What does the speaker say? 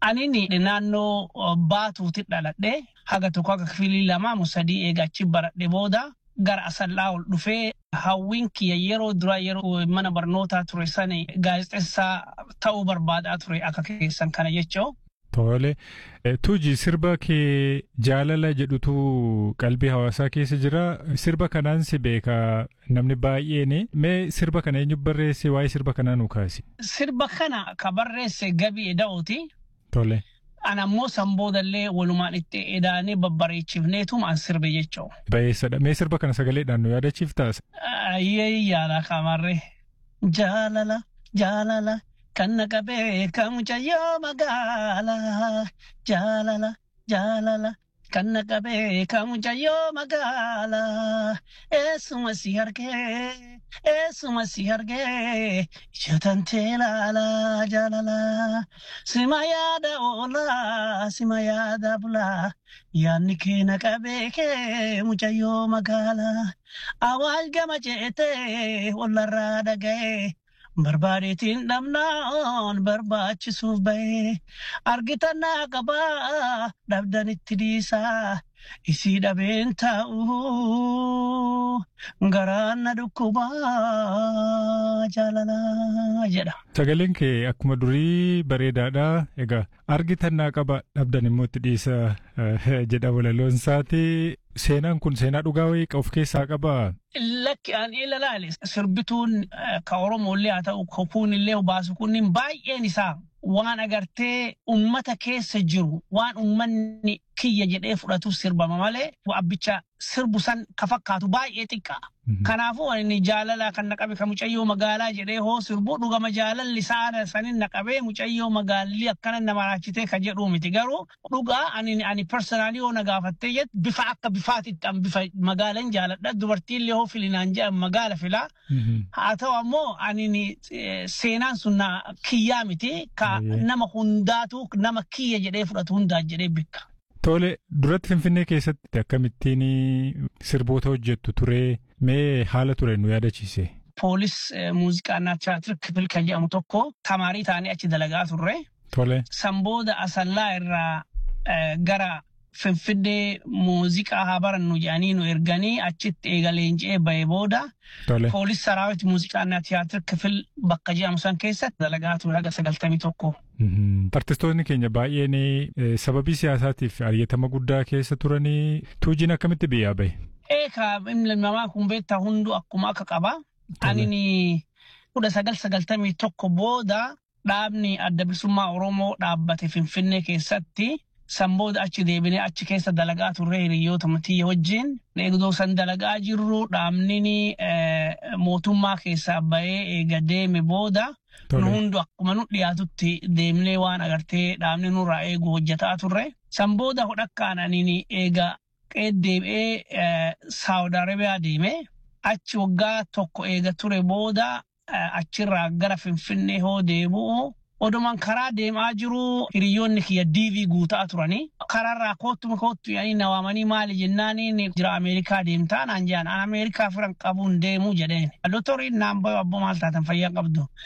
Anini naannoo baatuutti dhaladhe haga tokko akka kifilii lama musadii eegachi baradhe booda gara Asallaa ol dhufee hawwiin kiyya yeroo dura yeroo mana barnootaa ture sani gaazexeessaa ta'uu barbaadaa ture akka keessan kana jechoo. Tole tuji sirba kee jaalala jedhutu qalbii hawaasaa keessa jira. Sirba kanaan si beeka namni baay'een. Mee sirba kana eenyu barreesse waa'ee sirba kanaa nu kaasi? Sirba kana ka barreesse Gabii Eda'ooti. Tole. Ana ammoo sanboodallee walumaan itti edaanee babbareechifneetuma an sirbe jechoo. Bayeessadha. Mee sirba kana sagaleedhaan nu yaadachiif taasa? Yaala kamarree. Jaalala jaalala. Kanna qabee kamucayyoo magaalaa jaalala jaalala kanna qabee kamucayyoo magaalaa eessuma si argee ijatantee laalaa jaalala sima yaada oolaa sima yaada bulaa yaadni keena qabee kee mucayyoo magaalaa awwaal gama ceetee wallarraa dhaga'ee. Barbaadeetiin dhabnaan barbaachisuuf bahee argitannaa qabaa dhabdanitti dhiisaa isii dhabeen taa'uu garaan na dhukkubaa jaalalaa jedha. Sagaleen kee akkuma durii bareedaadha. Egaa argitannaa qaba dhabdan immoo itti dhiisaa jedha walaloon isaati. Seenaan kun seenaa dhugaa wayii of keessaa qabaa? Lakki an ilaali sirbituun ka Oromollee haa ta'u kopuun illee baasu kunniin baay'een isaa waan agartee ummata keessa jiru waan ummanni kiyya jedhee fudhatu sirbama malee abbicha sirbu san ka fakkaatu baay'ee xiqqaa. Kanaafuu inni jaalala kan naqabe ka mucayyoo magaalaa jedhee hoo sirbu dhugama jaalalli saana sanin naqabee mucayyoo magaalli akkana nama raachitee ka jedhu miti garuu dhugaa ani personaalii hoo na gaafattee jett bifa akka bifaatitti an bifa magaalan jaaladha dubartiillee hoo filinaan jedhan magaala filaa. Haa ta'u ammoo ani seenaan sun kiyyaa miti ka nama hundaatu nama kiyya jedhee fudhatu hundaa jedhee bikka. Tole duratti Finfinnee keessatti akkamittiin sirboota hojjettu ture mee haala ture nu yaadachiise? Poolis muuziqaa tiyaatir kifil kan jedhamu tokko tamaarii ta'anii achi dalagaa turre. Tole. Sanbooda Asallaa irraa gara Finfinnee muuziqaa haa barannu jedhanii nu erganii achitti eegaleenjee bahee booda. Tole. Poolis saraawiti muuziqaa tiyaatir kifil bakka jedhamu san keessatti dalagaa ture haga 91. Artistoonni keenya baay'een sababii siyaasaatiif ari'atama guddaa keessa turanii tuujiin akkamitti biyyaa bahe? Eekaa ilmamaa kun beektaa hunduu akkuma akka qaba. Ani 1991 booda dhaabni adda bilisummaa Oromoo dhaabbate Finfinnee keessatti sanbooda achi deebinee achi keessa dalagaa turre hiriyoota matiyya wajjin. Eegdoo san dalagaa jirru dhaabni mootummaa keessaa bahee eega deeme booda. Nu hundu akkuma nu dhiyaatutti deemnee waan agartee dhaabni nurraa eegu hojjetaa turre. Sanbooda hodhakkaan ani eega deebi'ee Saawud Arabiyaa deeme. Achi waggaa tokko eega ture booda achirraa gara Finfinnee hoo deebi'u. Odumaan karaa deemaa jiru hiriyoonni kiyya DV guutaa turanii. Karaarraa koottu yaani nawaamanii maali jennaaniin jira Ameerikaa deemtaa naan jedhan. An Ameerikaa firan qabuun deemuu jedheen. Dottoriin naan bayu abbo maal taatan fayyaa qabdu.